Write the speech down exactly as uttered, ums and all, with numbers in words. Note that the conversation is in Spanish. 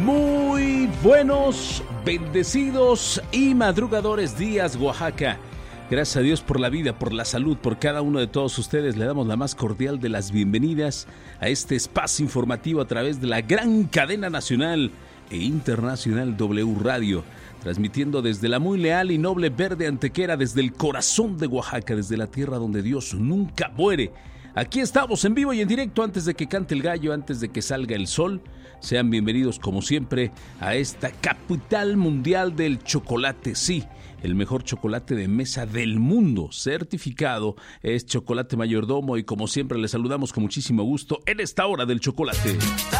Muy buenos, bendecidos y madrugadores días, Oaxaca. Gracias a Dios por la vida, por la salud, por cada uno de todos ustedes. Le damos la más cordial de las bienvenidas a este espacio informativo a través de la gran cadena nacional e internacional W Radio, transmitiendo desde la muy leal y noble Verde Antequera, desde el corazón de Oaxaca, desde la tierra donde Dios nunca muere. Aquí estamos en vivo y en directo antes de que cante el gallo, antes de que salga el sol. Sean bienvenidos como siempre a esta capital mundial del chocolate. Sí, el mejor chocolate de mesa del mundo, certificado, es Chocolate Mayordomo y como siempre les saludamos con muchísimo gusto en esta hora del chocolate.